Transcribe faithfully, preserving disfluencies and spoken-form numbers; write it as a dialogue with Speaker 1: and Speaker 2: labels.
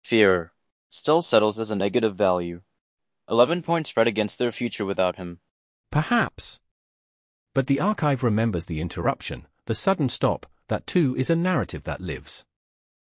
Speaker 1: Fear still settles as a negative value. Eleven points spread against their future without him.
Speaker 2: Perhaps. But the archive remembers the interruption, the sudden stop. That too is a narrative that lives.